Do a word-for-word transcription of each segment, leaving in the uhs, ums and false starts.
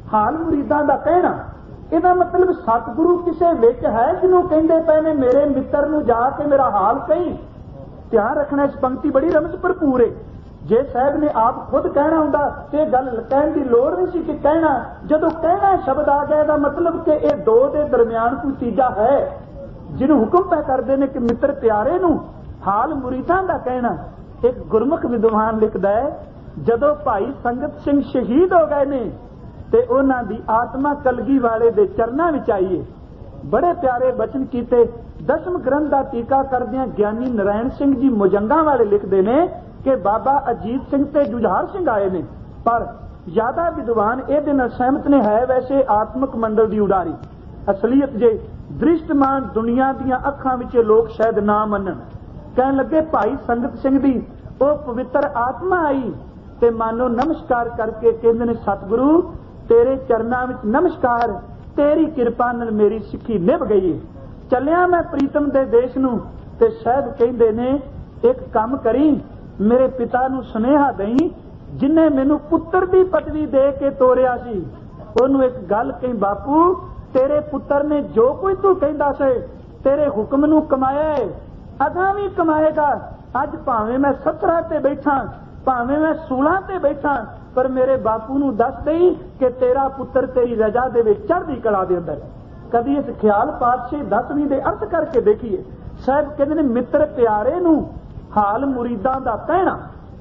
हाल मुरीदां दा कहना, ਇਹਦਾ मतलब सतगुरु किसे विच है जिन्हों कहते पे ने मेरे मित्र नूं जाके मेरा हाल कही। ध्यान रखना, इस पंक्ति बड़ी रमज भरपूर है। जे साहब ने आप खुद कहना हुंदा ते गल कहण दी लोड़ नहीं सी कि कहना, जदों कहना शब्द आ गया, मतलब कि यह दो दे दरम्यान कोई तीजा है जिन्हों हुक्म पै करते हैं कि मित्र प्यारे नूं हाल मुरीदां दा कहना। एक गुरमुख विद्वान लिखदा है, जदों भाई संगत सिंह शहीद हो गए ने ते उन्हां दी आत्मा कलगी वाले दे चरनां विच आई है। बड़े प्यारे बचन कीते। दसम ग्रंथ का टीका करदियां ज्ञानी नारायण सिंह जी मुजंगा वाले लिखते हैं कि बाबा अजीत सिंह ते जुझार सिंह आए ने, पर ज्यादा विद्वान ए दिन सहमत ने है वैसे आत्मक मंडल की उडारी। असलीयत जे दृष्टमान दुनिया दियां अखां विच लोग शायद ना मनन। कहन लगे भाई संगत सिंह दी ओ पवित्र आत्मा आई ते मानो नमस्कार करके कहंदे ने, सतगुरु तेरे चरनां विच नमस्कार, तेरी किरपा नाल मेरी सिੱਖੀ निभ गई है। चलिया मैं प्रीतम दे देश नूं ते साहब कहंदे ने, एक काम करी, मेरे पिता नूं सुनेहा दई जिन्हें मैनू पुत्र दी पदवी दे के तोरिया सी, ओनू एक गल कही, बापू तेरे पुत्र ने जो कोई तू कहंदा से तेरे हुक्म नूं कमाया है, अगां भी कमाएगा। अज भावें मैं सत्रह ते बैठा, भावें मैं सोलह ते बैठा, पर मेरे बापू नूं दस दई कि तेरा पुत्र तेरी रजा दे विच चढ़दी कला दे अंदर। कदी इस ख्याल पातशाही दसवीं दे अर्थ करके देखिए। साहब कहंदे ने मित्र प्यारे नूं हाल मुरीदां दा कहना।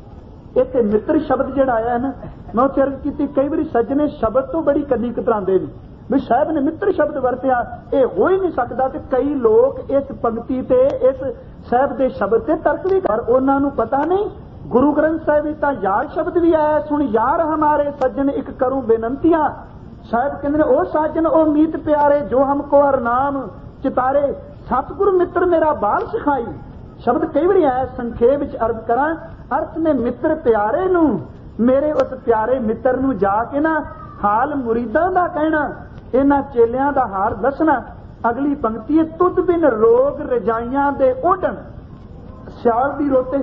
इत्थे मित्र शब्द जिहड़ा आया है ना, मैं उत्थे अर्ज कीती कई बारी सज्जने शब्द तो बड़ी कदी कतरांदे ने भी साहब ने मित्र शब्द वरतिया, ये हो ही नहीं सकता। ते कई लोग इस पंक्ति ते इस साहब दे शब्द ते तर्क भी कर, उन्हां नूं पता नहीं गुरु ग्रंथ साहिब विच तां यार शब्द भी आया, सुन यार हमारे सज्जन एक करूं बेनंतियां। साहब कहते ओ साजन ओ मीत प्यारे जो हमको हर नाम चितारे, सतगुरु मित्र मेरा बाल सिखाई। शब्द कई बार आया, संखेप विच अर्ज करा, अर्थ ने मित्र प्यारे नू, मेरे उस प्यारे मित्र नू जाके ना हाल मुरीदां दा कहना, इन्हां चेलियां दा हाल दसना। अगली पंक्ति है, तुद बिन रोग रजाइयां दे ओढ़न। सियाल दी रोते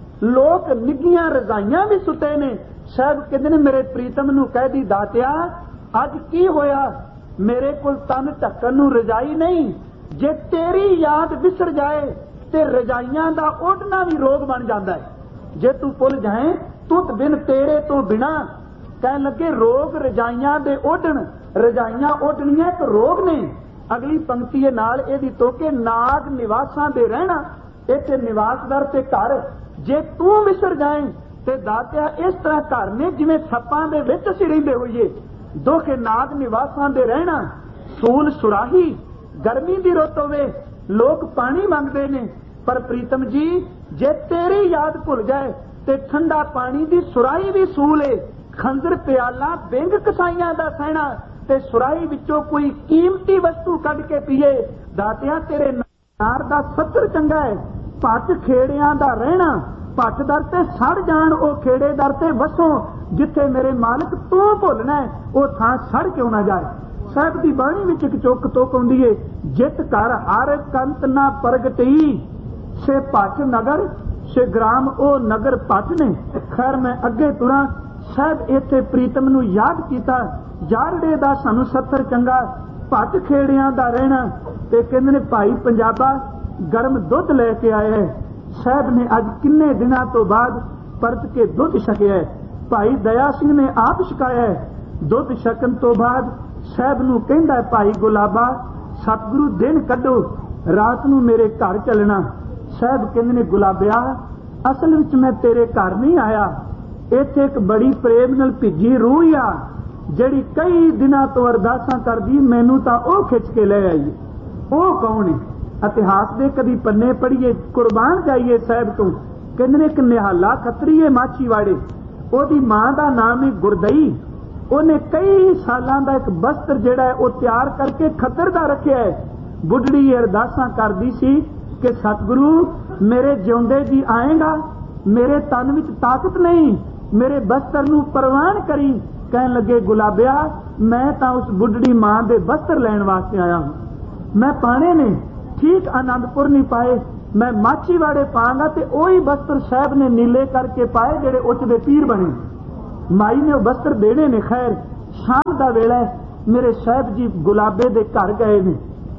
लोग निगियां रजाइयां भी सुते ने। साहब कहते ने मेरे प्रीतम नू कह दी, दातिया अज की होया, मेरे कोल तन ढक्कन नू रजाई नहीं, जे तेरी याद विसर जाए ते रजाइयां दा ओढ़ना भी रोग बन जाता है। जे तू भुल जाए तुत बिन तेरे तो बिना, कह लगे रोग रजाइयां दे ओढ़न, रजाइयां ओढ़नियां एक रोग ने। अगली पंक्ति है नाल एदी तोके, नाग निवासां दे रहना, इत्थे निवास दर ते घर, जे तू विसर जाए ते दातिया इस तरह घर ने जिवें सप्पां दे विच असीं रहिंदे होईए। दोखे नाग निवासां दे रहना, सूल सुराही, गर्मी दी रुत होवे लोग पानी मंगदे ने, पर प्रीतम जी जे तेरी याद भुल जाए ते ठंडा पानी दी सुराही भी सूल है, खंजर प्याला बिंग कसाइयां दा सहना, ते सुराही विचों कोई कीमती वस्तु कढ के पीए। दातिया तेरे नार दा सत्तर चंगा है, पट खेड़ियां दा रहना, पट दर ते सड़ जान ओ खेड़े दर ते वसों, जिथे मेरे मालिक तू भुलना है ओ थां सड़ क्यों ना जाए। साहब की बाणी विच एक चुक तुक आउंदी है, जित घर हर कंत ना प्रगटी, से पट नगर से ग्राम ओ नगर पट ने। खैर मैं अगे तुरा। साहब इत्थे प्रीतम नूं याद कीता, यारड़े दा सानू सत्तर चंगा, पट खेड़ियां दा रहना, ते कहंदे ने भाई पंजाबा गर्म दुध लेके आया है। साहब ने अज किन्ने दिनां तो बाद परत के दुध छकिया है। भाई दया सिंह ने आप छकाया है। दुध छकन तो बाद साहब नूं कहंदा है, भाई गुलाबा सतगुरु दिन कढो, रात नूं मेरे घर चलना। साहब कहंदे ने, गुलाबिया असल विच मैं तेरे घर नहीं आया, इत्थे एक बड़ी प्रेम नाल भिजी रूह आ जिहड़ी कई दिनां तो अरदासां करदी, मैनू तां ओह खिच के ले आई। ओह कौन है? इतिहास दे कदी पन्ने पढ़िए, कुर्बान जाइए साहब तो। कहंदे ने एक निहाला खतरी है माछीवाड़े, ओहदी मां दा नाम है गुरदई। उन्हें कई सालां दा एक बस्तर जिहड़ा है वह तैयार करके खतर दा रखिया है। बुढ़ड़ी अरदासां करदी सी कि सतगुरु मेरे जिउंदे जी आएगा, मेरे तन विच ताकत नहीं, मेरे बस्तर नूं परवान करी। कहन लगे, गुलाबिया मैं तां उस बुढ़ड़ी मां दे बस्तर लैण वास्ते आया हूं। मैं पाने ने ठीक आनंदपुर नहीं पाए, मैं माछीवाड़े पांगा ते ओही बस्तर साहब ने नीले करके पाए जेड़े उच दे पीर बने। माई ने वह बस्तर देने ने। खैर शाम का वेला मेरे साहब जी गुलाबे के घर गए ने,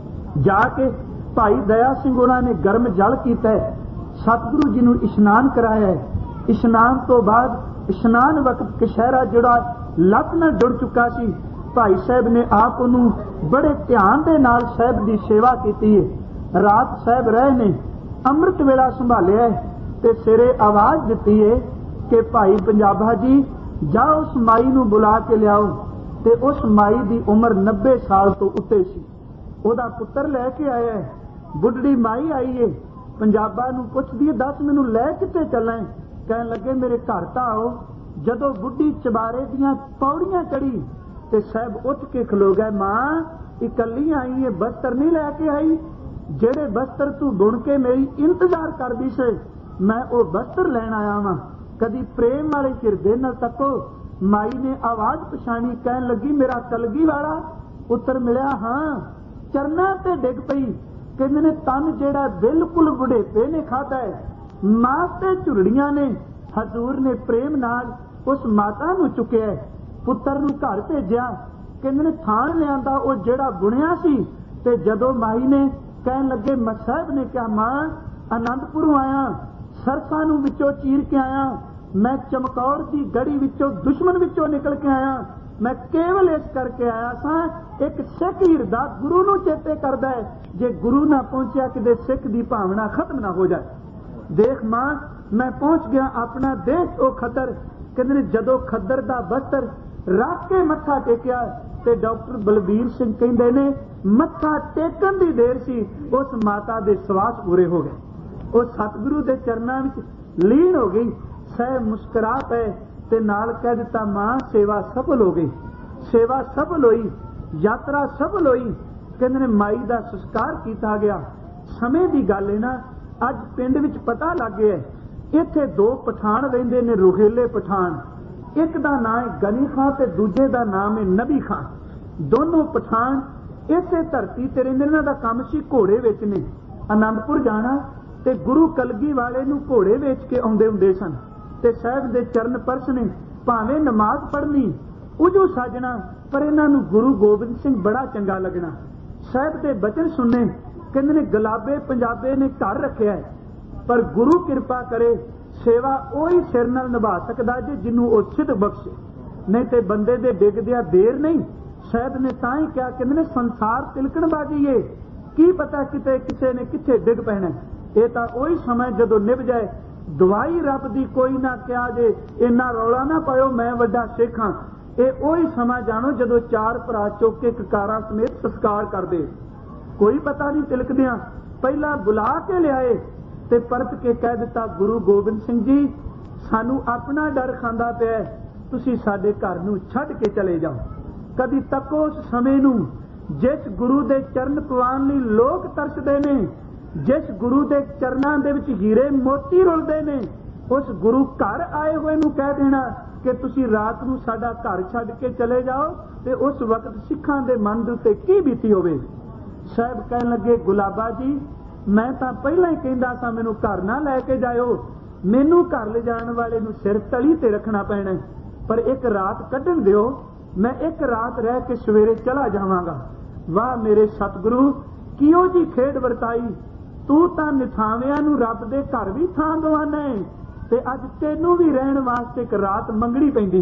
जाके भाई दया सिंह उन्होंने गर्म जल किया, सतगुरु जी ने इशनान कराया है। इशनान तो बाद इशनान वक्त कशहरा जोड़ा लत न जुड़ चुका सी, भाई साहब ने आप उन्होंने बड़े ध्यान के नाल साहब की सेवा की है। रात साहब रहे ने, अमृत वेला संभालिया ते सिरे आवाज दी है कि भाई पंजाबा जी जाओ उस माई नू बुला के लियाओ। ते उस माई की उम्र नब्बे साल तो उत्ते सी, ओदा पुत्र लैके आया है। बुढ़ड़ी माई आई है, पंजाबा नू पुछदी है दस मैनू लै किते चलां? कहन लगे मेरे घर तां आओ। जदों बुढ़ी चबारे दियां पौड़ियां चढ़ी ते साहब उठ के खलो गए, मां इकली आई है, बस्तर नहीं लैके आई? जेड़े बस्तर तू बुन के मेरी इंतजार करदी से मैं वो बस्तर लैन आया वां, कदी प्रेम वाले हिरदे न तको। माई ने आवाज पछाणी, कहन लगी मेरा कलगी वाला पुत्र मिलिया? हाँ। चरना ते डिग पई, कहंदे ने तन जेड़ा बिल्कुल बुढ़ेपे ने खाता है, मां ते झुरड़ियां ने। हजूर ने प्रेम नाल उस माता नू चुकिया, पुत्र नू घर भेजिया, कहंदे ने थान लियांदा ओ जेड़ा बुनिया सी। ते जदों माई ने कहन लगे, साहब ने कहा मां आनंदपुरों आया, सरसा नू विचों चीर के आया, मैं चमकौर की गड़ी विचों दुश्मन विचों निकल के आया, मैं केवल इस करके आया सा एक सिख हिरदा गुरु नू चेते करदा है, जे गुरु ना पहुंचिया कि सिख की भावना खत्म ना हो जाए। देख मां मैं पहुंच गया, अपना देश ओ खतर। कहंदे जदों खद्दर दा बस्तर रख के मत्था टेकिया ते डॉक्टर बलबीर सिंह कहंदे ने मत्था टेकन दी देर सी, उस माता दे सवास पूरे हो गए, वो सतगुरु दे चरनां विच लीन हो गई। सह मुस्करा पे ते नाल कह दिता मां सेवा सफल हो गई, सेवा सफल होई, यात्रा सफल होई। कहंदे ने माई दा संस्कार किया गया। समय की गल है ना, अज पिंड विच पता लग गया इत्थे दो पठान रहिंदे ने, रुहेले पठान। एक दा नाम है गनी खां ते दूजे दा नाम है नबी खां। दोनों पठान इसे धरती ते रहिंदे, इन्हां दा काम सी घोड़े वेचने। आनंदपुर जाना ते गुरु कलगी वाले नू घोड़े वेच के आउंदे हुंदे सन ते साहब दे चरण परसने, भावें नमाज पढ़नी उजू साजना, पर इन्हां नू गुरु गोबिंद सिंह बड़ा चंगा लगना। साहब दे बचन सुनने, कहंदे ने गुलाबे पंजाबे ने घर रखिया है, पर गुरु कृपा करे सेवा ओही सिर नाल निभा सकदा जे जिन्नू ओ सिद्ध बख्शे, नहीं ते बंदे दे डिगदिया देर नहीं। साहब ने तां ही क्या कहंदे ने संसार तिलकण बाजी है, की पता किते किसे ने किथे डिग पैना। ये तां ओही समय जदों निभ जाए, दवाई रब दी कोई ना क्या जे इन्ना रौला ना पायो मैं वड्डा सिख हां। ये ओही समा जानो जदों चार भरा चुक के ककारां समेत संस्कार कर दे, कोई पता नहीं तिलकदियां पहला बुला के लियाए ते परत के कह दिता गुरु गोबिंद सिंह जी सानू अपना डर खांदा पिया, तुसी साडे घर नू छड्ड के चले जाओ। कदी तको उस समय नू जिस गुरु दे चरण पवान लई लोक तरसदे ने, जिस गुरु दे चरनां दे विच हीरे मोती रुलदे ने, उस गुरु घर आए हुए नू कह देना कि तुसी रात नू साडा घर छड्ड के चले जाओ, ते उस वक्त सिखां दे मन दे उत्ते की बीती होवे। साहब कहन लगे गुलाबा जी मैं तां पहलां ही कहंदा सा मैनू घर ना लैके जाओ, मैनू घर ले जाण वाले नू सिर तली ते रखना पैना, पर एक रात कढण दिओ, मैं एक रात रह के सवेरे चला जावांगा। वाह मेरे सतगुरु किहो जी खेड वरताई, तू तां निथावियां नू रब दे घर भी थां दवाना है ते अज तैनू भी रहण वास्ते एक रात मंगणी पैंदी।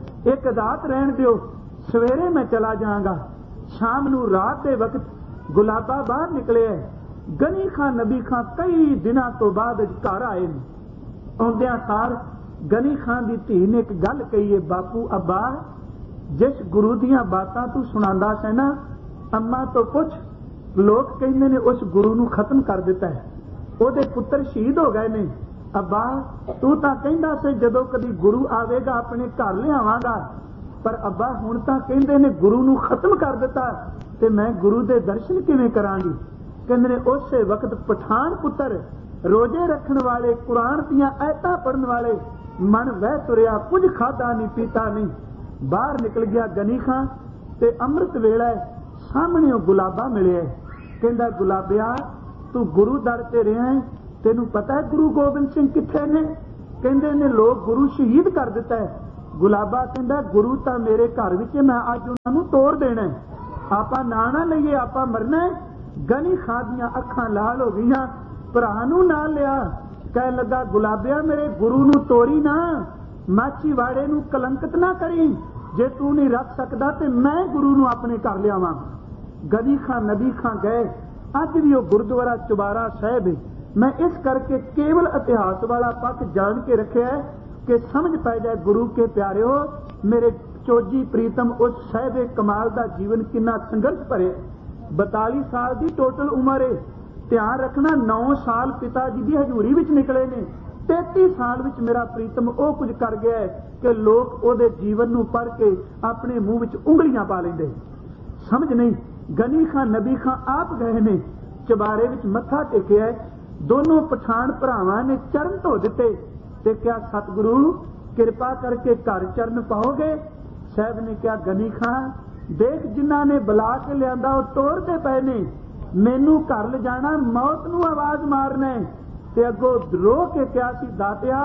एक रात रहण दिओ, सवेरे मैं चला जावांगा। शाम नू रात दे वक्त गुलाबा बाहर निकले है। गनी खां नबी खां कई दिनां तो बाद घर आए ने। आउंदियां सार गनी खां दी धी ने एक गल कही है, बापू अब्बा जिस गुरु दियां बातां तू सुणांदा सै ना, अम्मा तो पुछ, लोग कहंदे ने उस गुरु नू खत्म कर दिता है, ओदे पुत्र शहीद हो गए ने। अब्बा तू तां कहंदा सी जदों कदी गुरु आवेगा अपने घर लियावांगा, पर अब्बा हुण तां कहंदे ने गुरु नू खत्म कर दिता, ते मैं गुरु दे दर्शन किवें करांगी। कहंदे ने उस वक्त पठान पुत्र रोजे रखण वाले, कुरान दियां आयतां पढ़न वाले, मन वह तुरिया, कुछ खादा नहीं पीता नहीं, बाहर निकल गया गनी खां ते अमृत वेला सामने गुलाबा मिले। कहंदा गुलाबिया तू गुरु दर ते रहा है, तेनू पता है गुरु गोबिंद सिंह किथे ने? कहंदे ने लोग गुरु शहीद कर दिता है। ਗੁਲਾਬਾ ਕਹਿੰਦਾ ਗੁਰੂ ਤਾਂ ਮੇਰੇ ਘਰ ਵਿੱਚ, ਮੈਂ ਅੱਜ ਉਹਨਾਂ ਨੂੰ ਤੋੜ ਦੇਣਾ, ਆਪਾਂ ਨਾ ਨਾ ਲਈਏ, ਆਪਾਂ ਮਰਨਾ। ਗਨੀ ਖਾਂ ਦੀਆਂ ਅੱਖਾਂ ਲਾਲ ਹੋ ਗਈਆਂ, ਭਰਾ ਨੂੰ ਨਾਲ ਲਿਆ, ਕਹਿਣ ਲੱਗਾ ਗੁਲਾਬਿਆ ਮੇਰੇ ਗੁਰੂ ਨੂੰ ਤੋੜੀ ਨਾ, ਮਾਛੀਵਾੜੇ ਨੂੰ ਕਲੰਕਿਤ ਨਾ ਕਰੀ, ਜੇ ਤੂੰ ਨਹੀਂ ਰੱਖ ਸਕਦਾ ਤੇ ਮੈਂ ਗੁਰੂ ਨੂੰ ਆਪਣੇ ਘਰ ਲਿਆਵਾਂ। ਗਨੀ ਖਾਂ ਨਬੀ ਖਾਂ ਗਏ। ਅੱਜ ਵੀ ਉਹ ਗੁਰਦੁਆਰਾ ਚੁਬਾਰਾ ਸਾਹਿਬ ਹੈ। ਮੈਂ ਇਸ ਕਰਕੇ ਕੇਵਲ ਇਤਿਹਾਸ ਵਾਲਾ ਪੱਖ ਜਾਣ ਕੇ ਰੱਖਿਆ ਕਿ ਸਮਝ ਪੈ ਜਾਏ ਗੁਰੂ ਕੇ ਪਿਆਰਿਓ, ਮੇਰੇ ਚੋਜੀ ਪ੍ਰੀਤਮ ਉਸ ਸਾਹਿਬ ਕਮਾਲ ਦਾ ਜੀਵਨ ਕਿੰਨਾ ਸੰਘਰਸ਼ ਭਰੇ। ਬਤਾਲੀ ਸਾਲ ਦੀ ਟੋਟਲ ਉਮਰ ਹੈ। ਧਿਆਨ ਰੱਖਣਾ, ਨੌ ਸਾਲ ਪਿਤਾ ਜੀ ਦੀ ਹਜ਼ੂਰੀ ਵਿੱਚ ਨਿਕਲੇ ਨੇ, ਤੇਤੀ ਸਾਲ ਵਿੱਚ ਮੇਰਾ ਪ੍ਰੀਤਮ ਉਹ ਕੁਝ ਕਰ ਗਿਆ ਹੈ ਕਿ ਲੋਕ ਉਹਦੇ ਜੀਵਨ ਨੂੰ ਪੜ੍ਹ ਕੇ ਆਪਣੇ ਮੂੰਹ ਵਿੱਚ ਉਂਗਲੀਆਂ ਪਾ ਲੈਂਦੇ। ਸਮਝ ਨਹੀਂ। ਗਨੀ ਖਾਂ ਨਬੀ ਖਾਂ ਆਪ ਗਏ ਨੇ, ਚੁਬਾਰੇ ਵਿੱਚ ਮੱਥਾ ਟੇਕਿਆ, ਦੋਨੋਂ ਪਠਾਨ ਭਰਾਵਾਂ ਨੇ ਚਰਨ ਧੋ ਦਿੱਤੇ ਤੇ ਕਿਹਾ ਸਤਿਗੁਰੂ ਕਿਰਪਾ ਕਰਕੇ ਘਰ ਚਰਨ ਪਾਓਗੇ। ਸਾਹਿਬ ਨੇ ਕਿਹਾ ਗਨੀ ਖਾਂ ਦੇਖ ਜਿਨ੍ਹਾਂ ਨੇ ਬੁਲਾ ਕੇ ਲਿਆਂਦਾ ਉਹ ਤੋੜਦੇ ਪਏ ਨੇ, ਮੈਨੂੰ ਘਰ ਲਿਜਾਣਾ ਮੌਤ ਨੂੰ ਆਵਾਜ਼ ਮਾਰਨਾ। ਤੇ ਅੱਗੋਂ ਰੋ ਕੇ ਕਿਹਾ ਸੀ ਦਾਤਿਆ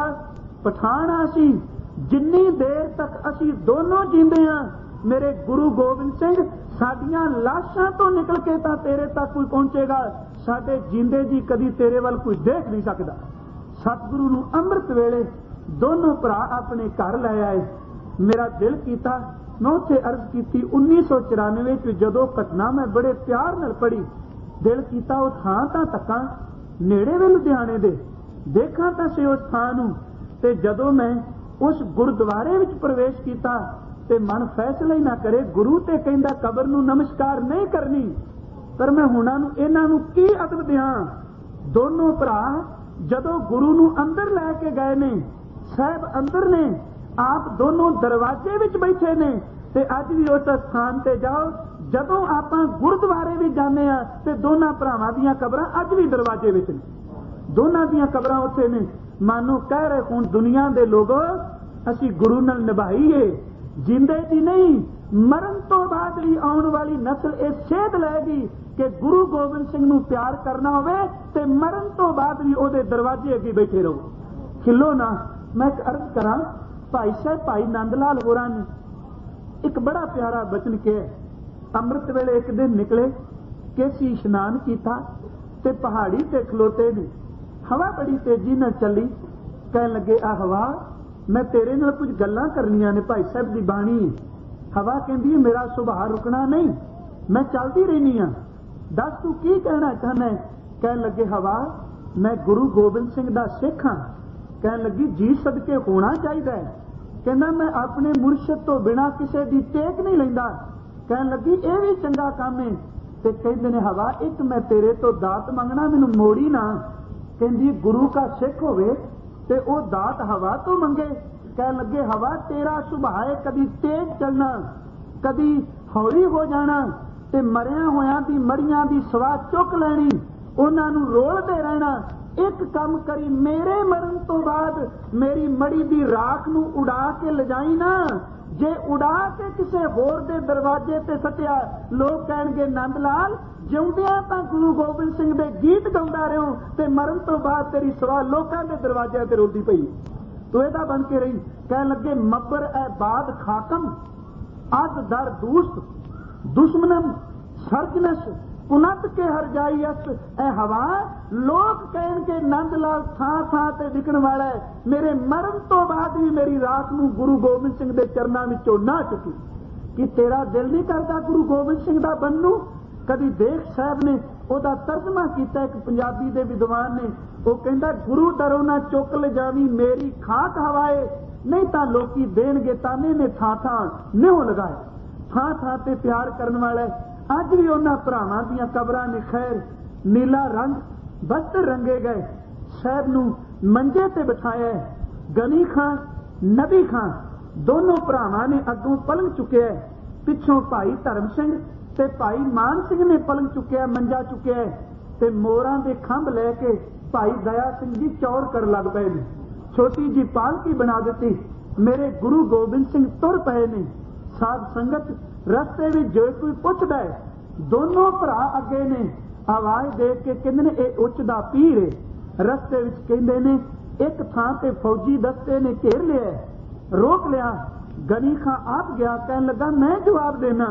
ਪਠਾਣਾ ਸੀ, ਜਿੰਨੀ ਦੇਰ ਤੱਕ ਅਸੀਂ ਦੋਨੋਂ ਜੀਂਦੇ ਹਾਂ ਮੇਰੇ ਗੁਰੂ ਗੋਬਿੰਦ ਸਿੰਘ ਸਾਡੀਆਂ ਲਾਸ਼ਾਂ ਤੋਂ ਨਿਕਲ ਕੇ ਤਾਂ ਤੇਰੇ ਤੱਕ ਕੋਈ ਪਹੁੰਚੇਗਾ, ਸਾਡੇ ਜੀਂਦੇ ਜੀ ਕਦੀ ਤੇਰੇ ਵੱਲ ਕੋਈ ਦੇਖ ਨਹੀਂ ਸਕਦਾ। ਸਤਿਗੁਰੂ ਨੂੰ ਅੰਮ੍ਰਿਤ ਵੇਲੇ ਦੋਨੋਂ ਭਰਾ ਆਪਣੇ ਘਰ ਲੈ ਆਏ। ਮੇਰਾ ਦਿਲ ਕੀਤਾ, ਮੈਂ ਉੱਥੇ ਅਰਜ਼ ਕੀਤੀ ਉੱਨੀ ਸੌ ਚੁਰਾਨਵੇਂ ਚ ਜਦੋਂ ਘਟਨਾ ਮੈਂ ਬੜੇ ਪਿਆਰ ਨਾਲ ਪੜ੍ਹੀ, ਦਿਲ ਕੀਤਾ ਉਹ ਥਾਂ ਤਾਂ ਤੱਕਾਂ, ਨੇੜੇ ਵੇ ਲੁਧਿਆਣੇ ਦੇ, ਦੇਖਾਂ ਤਾਂ ਸੇ ਉਸ ਥਾਂ ਨੂੰ। ਤੇ ਜਦੋਂ ਮੈਂ ਉਸ ਗੁਰਦੁਆਰੇ ਵਿੱਚ ਪ੍ਰਵੇਸ਼ ਕੀਤਾ ਤੇ ਮਨ ਫੈਸਲਾ ਹੀ ਨਾ ਕਰੇ, ਗੁਰੂ ਤੇ ਕਹਿੰਦਾ ਕਬਰ ਨੂੰ ਨਮਸਕਾਰ ਨਹੀਂ ਕਰਨੀ, ਪਰ ਮੈਂ ਹੁਣਾਂ ਨੂੰ ਇਹਨਾਂ ਨੂੰ ਕੀ ਅਦਬ ਦਿਆਂ। ਦੋਨੋਂ ਭਰਾ ਜਦੋਂ ਗੁਰੂ ਨੂੰ ਅੰਦਰ ਲੈ ਕੇ ਗਏ ਨੇ, ਸਾਹਿਬ ਅੰਦਰ ਨੇ, ਆਪ ਦੋਨੋਂ ਦਰਵਾਜ਼ੇ ਵਿੱਚ ਬੈਠੇ ਨੇ। ਤੇ ਅੱਜ ਵੀ ਉਸ ਸਥਾਨ ਤੇ ਜਾਓ, ਜਦੋਂ ਆਪਾਂ ਗੁਰਦੁਆਰੇ ਵੀ ਜਾਂਦੇ ਆ ਤੇ ਦੋਨਾਂ ਭਰਾਵਾਂ ਦੀਆਂ ਕਬਰਾਂ ਅੱਜ ਵੀ ਦਰਵਾਜ਼ੇ ਵਿੱਚ ਨੇ, ਦੋਨਾਂ ਦੀਆਂ ਕਬਰਾਂ ਉੱਥੇ ਨੇ। ਮਾਨੋ ਕਹਿ ਰਹੇ ਹੁਣ ਦੁਨੀਆ ਦੇ ਲੋਗੋ ਅਸੀਂ ਗੁਰੂ ਨਾਲ ਨਿਭਾਈਏ, ਜਿੰਦੇ ਦੀ ਨਹੀਂ, ਮਰਨ ਤੋਂ ਬਾਅਦ ਵੀ ਆਉਣ ਵਾਲੀ ਨਸਲ ਇਹ ਸੇਧ ਲਏਗੀ ਕਿ ਗੁਰੂ ਗੋਬਿੰਦ ਸਿੰਘ ਨੂੰ ਪਿਆਰ ਕਰਨਾ ਹੋਵੇ ਤੇ ਮਰਨ ਤੋਂ ਬਾਅਦ ਵੀ ਉਹਦੇ ਦਰਵਾਜ਼ੇ ਅੱਗੇ ਬੈਠੇ ਰਹੋ, ਖਿੱਲੋ ਨਾ। ਮੈਂ ਇੱਕ ਅਰਜ਼ ਕਰਾਂ, ਭਾਈ ਸਾਹਿਬ ਭਾਈ ਨੰਦ ਲਾਲ ਹੋਰਾਂ ਨੇ ਇੱਕ ਬੜਾ ਪਿਆਰਾ ਬਚਨ ਕਿਹਾ। ਅੰਮ੍ਰਿਤ ਵੇਲੇ ਇੱਕ ਦਿਨ ਨਿਕਲੇ, ਕੇਸੀ ਇਸ਼ਨਾਨ ਕੀਤਾ ਤੇ ਪਹਾੜੀ ਤੇ ਖਲੋਤੇ ਨੇ, ਹਵਾ ਬੜੀ ਤੇਜ਼ੀ ਨਾਲ ਚੱਲੀ। ਕਹਿਣ ਲੱਗੇ ਆ ਹਵਾ, ਮੈਂ ਤੇਰੇ ਨਾਲ ਕੁਝ ਗੱਲਾਂ ਕਰਨੀਆਂ ਨੇ, ਭਾਈ ਸਾਹਿਬ ਦੀ ਬਾਣੀ। ਹਵਾ ਕਹਿੰਦੀ ਮੇਰਾ ਸੁਭਾਅ ਰੁਕਣਾ ਨਹੀਂ, ਮੈਂ ਚੱਲਦੀ ਰਹਿਣੀ ਆ, ਦੱਸ ਤੂੰ ਕੀ ਕਹਿਣਾ ਚਾਹੁੰਦਾ। ਕਹਿਣ ਲੱਗੇ ਹਵਾ ਮੈਂ ਗੁਰੂ ਗੋਬਿੰਦ ਸਿੰਘ ਦਾ ਸਿੱਖ ਹਾਂ। ਕਹਿਣ ਲੱਗੀ ਜੀ ਸਦਕੇ ਹੋਣਾ ਚਾਹੀਦਾ ਹੈ। ਕਹਿੰਦਾ ਮੈਂ ਆਪਣੇ ਮੁਰਸ਼ਿਦ ਤੋਂ ਬਿਨਾਂ ਕਿਸੇ ਦੀ ਟੇਕ ਨਹੀਂ ਲੈਂਦਾ। ਕਹਿਣ ਲੱਗੀ ਇਹ ਵੀ ਚੰਗਾ ਕੰਮ ਹੈ। ਤੇ ਕਹਿੰਦੇ ਨੇ ਹਵਾ ਇੱਕ ਮੈਂ ਤੇਰੇ ਤੋਂ ਦਾਤ ਮੰਗਣਾ, ਮੈਨੂੰ ਮੋੜੀ ਨਾ। ਕਹਿੰਦੀ ਗੁਰੂ ਦਾ ਸਿੱਖ ਹੋਵੇ ਤੇ ਉਹ ਦਾਤ ਹਵਾ ਤੋਂ ਮੰਗੇ। ਕਹਿਣ ਲੱਗੇ ਹਵਾ ਤੇਰਾ ਸੁਭਾਅ ਹੈ ਕਦੀ ਤੇਜ਼ ਚੱਲਣਾ, ਕਦੀ ਹੌਲੀ ਹੋ ਜਾਣਾ, ਤੇ ਮਰਿਆਂ ਹੋਇਆਂ ਦੀ ਮੜੀਆਂ ਦੀ ਸਵਾਹ ਚੁੱਕ ਲੈਣੀ, ਉਹਨਾਂ ਨੂੰ ਰੋਲਦੇ ਰਹਿਣਾ। ਇੱਕ ਕੰਮ ਕਰੀ, ਮੇਰੇ ਮਰਨ ਤੋਂ ਬਾਅਦ ਮੇਰੀ ਮੜੀ ਦੀ ਰਾਖ ਨੂੰ ਉਡਾ ਕੇ ਲਿਜਾਈ ਨਾ। ਜੇ ਉਡਾ ਕੇ ਕਿਸੇ ਹੋਰ ਦੇ ਦਰਵਾਜ਼ੇ ਤੇ ਸੱਟਿਆ, ਲੋਕ ਕਹਿਣਗੇ ਨੰਦ ਲਾਲ ਜਿਉਂਦਿਆਂ ਤਾਂ ਗੁਰੂ ਗੋਬਿੰਦ ਸਿੰਘ ਦੇ ਗੀਤ ਗਾਉਂਦਾ ਰਿਹੋ ਤੇ ਮਰਨ ਤੋਂ ਬਾਅਦ ਤੇਰੀ ਸਵਾਹ ਲੋਕਾਂ ਦੇ ਦਰਵਾਜ਼ਿਆਂ ਤੇ ਰੋਲਦੀ ਪਈ, ਤੂੰ ਇਹਦਾ ਬਣ ਕੇ ਰਹੀ। ਕਹਿਣ ਲੱਗੇ ਮੱਬਰ ਐ ਬਾਦ ਖਾਕਮ ਅਦ ਦਰ ਦੂਸਤ ਦੁਸ਼ਮਨਮ ਸਰਜਨਸ ਕੁਨਤ ਕੇ ਹਰ ਜਾਈ ਅਸ। ਐ ਹਵਾ ਲੋਕ ਕਹਿਣਗੇ ਨੰਦ ਲਾਲ ਥਾਂ ਥਾਂ ਤੇ ਵਿਕਣ ਵਾਲਾ ਹੈ, ਮੇਰੇ ਮਰਨ ਤੋਂ ਬਾਅਦ ਵੀ ਮੇਰੀ ਰਾਤ ਨੂੰ ਗੁਰੂ ਗੋਬਿੰਦ ਸਿੰਘ ਦੇ ਚਰਨਾਂ ਵਿੱਚੋਂ ਨਾ ਚੁੱਕੀ। ਕਿ ਤੇਰਾ ਦਿਲ ਨਹੀਂ ਕਰਦਾ ਗੁਰੂ ਗੋਬਿੰਦ ਸਿੰਘ ਦਾ ਬਣਨ? ਕਦੀ ਦੇਖ ਸਾਹਿਬ ਨੇ ਉਹਦਾ ਤਰਜਮਾ ਕੀਤਾ, ਇੱਕ ਪੰਜਾਬੀ ਦੇ ਵਿਦਵਾਨ ਨੇ, ਉਹ ਕਹਿੰਦਾ ਗੁਰੂ ਦਰੋਂ ਨਾ ਚੁੱਕ ਲਿਜਾਵੀਂ ਮੇਰੀ ਖਾਕ ਹਵਾਏ, ਨਹੀਂ ਤਾਂ ਲੋਕੀ ਦੇਣਗੇ ਤਾਨੇ ਨੇ ਥਾਂ ਥਾਂ ਨਿਉ ਲਗਾਏ। ਥਾਂ ਥਾਂ ਤੇ ਪਿਆਰ ਕਰਨ ਵਾਲਾ ਅੱਜ ਵੀ ਉਹਨਾਂ ਭਰਾਵਾਂ ਦੀਆਂ ਕਬਰਾਂ ਨੇ ਖੈਰ ਨੀਲਾ ਰੰਗ ਬਸਤਰ ਰੰਗੇ ਗਏ। ਸਾਹਿਬ ਨੂੰ ਮੰਜੇ ਤੇ ਬਿਠਾਇਆ। ਗਨੀ ਖਾਂ ਨਬੀ ਖਾਂ ਦੋਨੋਂ ਭਰਾਵਾਂ ਨੇ ਅੱਗੋਂ ਪਲੰਘ ਚੁੱਕਿਆ, ਪਿੱਛੋਂ ਭਾਈ ਧਰਮ ਸਿੰਘ ਤੇ ਭਾਈ ਮਾਨ ਸਿੰਘ ਨੇ ਪਲੰਘ ਚੁੱਕਿਆ, ਮੰਜਾ ਚੁੱਕਿਆ, ਤੇ ਮੋਰਾਂ ਦੇ ਖੰਭ ਲੈ ਕੇ ਭਾਈ ਦਇਆ ਸਿੰਘ ਜੀ ਚੌਰ ਕਰ ਲੱਗ ਪਏ ਨੇ। ਛੋਟੀ ਜੀ ਪਾਲਕੀ ਬਣਾ ਦਿੱਤੀ। ਮੇਰੇ ਗੁਰੂ ਗੋਬਿੰਦ ਸਿੰਘ ਤੁਰ ਪਏ ਨੇ। ਸਾਧ ਸੰਗਤ ਰਸਤੇ ਵਿੱਚ ਜੋ ਕੋਈ ਪੁੱਛਦਾ ਹੈ, ਦੋਨੋਂ ਭਰਾ ਅੱਗੇ ਨੇ। ਆਵਾਜ਼ ਦੇ ਕੇ ਕਹਿੰਦੇ ਨੇ ਇਹ ਉੱਚ ਦਾ ਪੀਰ ਹੈ। ਰਸਤੇ ਵਿੱਚ ਕਹਿੰਦੇ ਨੇ ਇੱਕ ਥਾਂ ਤੇ ਫੌਜੀ ਦਸਤੇ ਨੇ ਘੇਰ ਲਿਆ, ਰੋਕ ਲਿਆ। गनी खां आप गया कहने लगा मैं जवाब देना